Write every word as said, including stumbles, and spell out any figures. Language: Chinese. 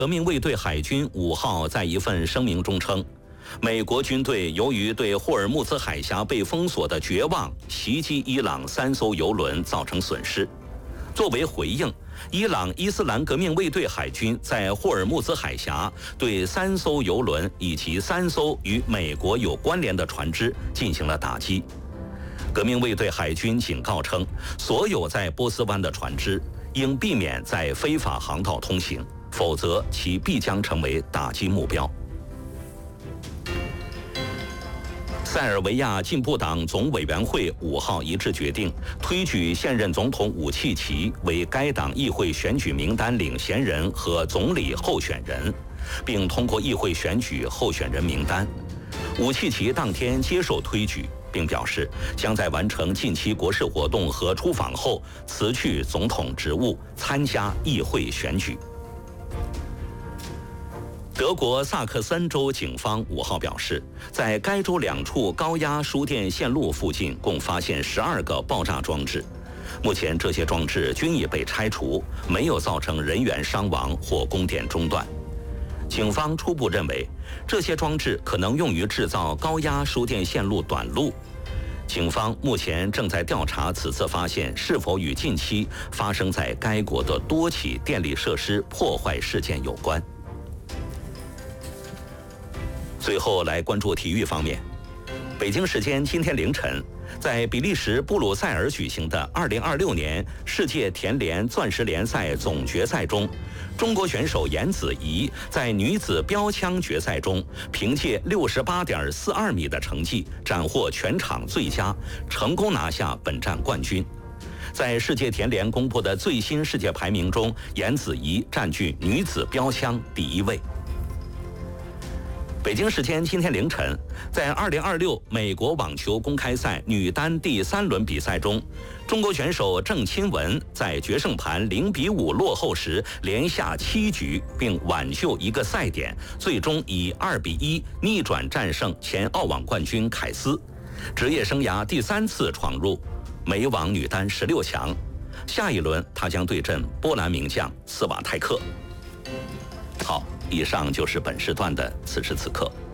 革命卫队海军五号在一份声明中称，美国军队由于对霍尔木兹海峡被封锁的绝望，袭击伊朗三艘油轮造成损失。作为回应，伊朗伊斯兰革命卫队海军在霍尔木兹海峡对三艘油轮以及三艘与美国有关联的船只进行了打击。革命卫队海军警告称，所有在波斯湾的船只应避免在非法航道通行，否则其必将成为打击目标。塞尔维亚进步党总委员会五号一致决定推举现任总统武契奇为该党议会选举名单领衔人和总理候选人，并通过议会选举候选人名单。武契奇当天接受推举，并表示将在完成近期国事活动和出访后辞去总统职务，参加议会选举。德国萨克森州警方五号表示，在该州两处高压输电线路附近共发现十二个爆炸装置，目前这些装置均已被拆除，没有造成人员伤亡或供电中断。警方初步认为，这些装置可能用于制造高压输电线路短路。警方目前正在调查此次发现是否与近期发生在该国的多起电力设施破坏事件有关。最后来关注体育方面，北京时间今天凌晨，在比利时布鲁塞尔举行的二零二六年世界田联钻石联赛总决赛中，中国选手颜子怡在女子标枪决赛中，凭借六十八点四二米的成绩斩获全场最佳，成功拿下本站冠军。在世界田联公布的最新世界排名中，颜子怡占据女子标枪第一位。北京时间今天凌晨，在二零二六美国网球公开赛女单第三轮比赛中，中国选手郑钦文在决胜盘零比五落后时连下七局，并挽救一个赛点，最终以二比一逆转战胜前澳网冠军凯斯，职业生涯第三次闯入美网女单十六强。下一轮她将对阵波兰名将斯瓦泰克。好，以上就是本时段的此时此刻。